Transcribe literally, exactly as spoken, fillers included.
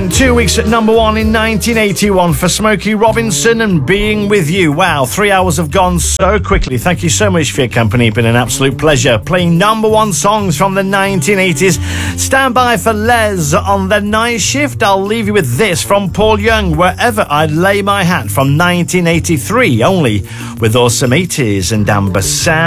spent two weeks at number one in nineteen eighty-one for Smokey Robinson and Being With You. Wow, three hours have gone so quickly. Thank you so much for your company. Been an absolute pleasure playing number one songs from the nineteen eighties. Stand by for Les on the night shift. I'll leave you with this from Paul Young, Wherever I Lay My Hat, from nineteen eighty-three, only with Awesome eighties and Amber Sound.